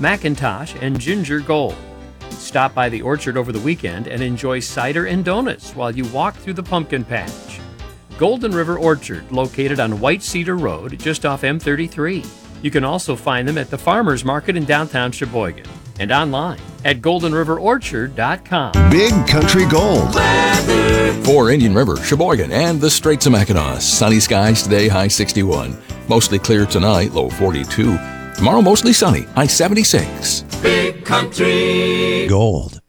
McIntosh, and Ginger Gold. Stop by the orchard over the weekend and enjoy cider and donuts while you walk through the pumpkin patch. Golden River Orchard, located on White Cedar Road, just off M33. You can also find them at the Farmers Market in downtown Sheboygan and online at goldenriverorchard.com. Big Country Gold. For Indian River, Sheboygan, and the Straits of Mackinac, sunny skies today, high 61. Mostly clear tonight, low 42. Tomorrow, mostly sunny, high 76. Big Country Gold.